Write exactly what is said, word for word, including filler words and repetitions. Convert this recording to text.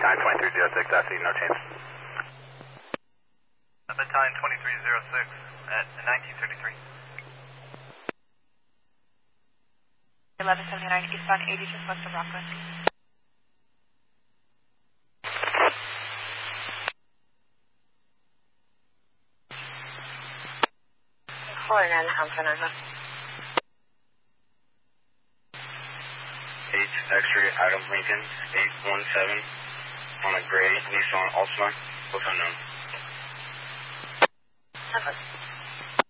Battalion twenty-three oh six, I see no change. Battalion twenty-three oh six at nineteen thirty-three. eleven seventy-nine eastbound eighty just west of Rockland. forty-nine Hampton, over. eight X-ray Adam Lincoln, eight one seven on a gray Nissan Altima, both unknown. Over.